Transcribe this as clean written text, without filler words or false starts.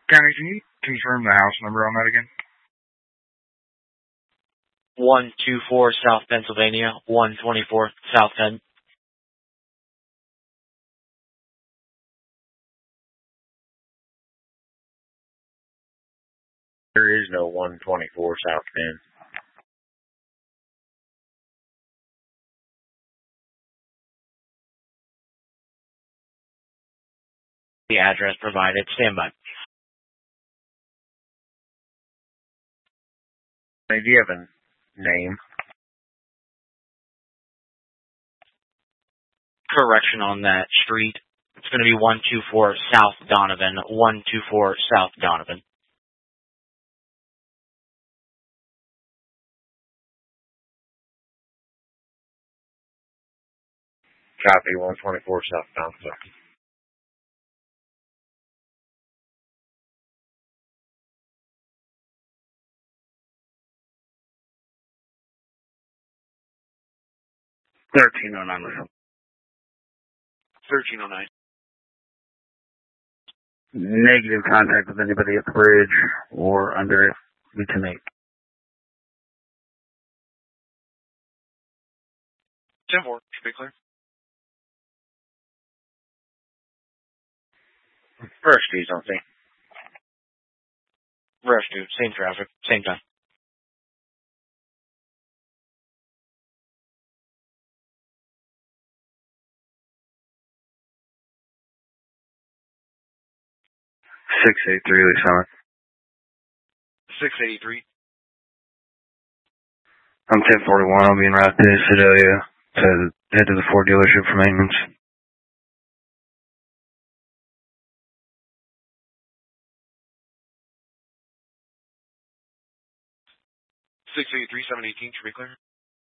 Connie, can you confirm the house number on that again? 124 South Pennsylvania, 124 South Penn. There is no 124 South Penn. The address provided. Stand by. Do you have a name? Correction on that street. It's going to be 124 South Donovan, 124 South Donovan. Copy, 124 South Donovan. $13.09. 1309. Negative contact with anybody at the bridge or under it. We can make 10-4. Should be clear. Rush dudes, don't they? Rush, dude. Same traffic. Same time. $683, Lee Summit. 683. I'm 1041. I'll be en route to Sedalia to head to the Ford dealership for maintenance. 683, 718. Should be clear.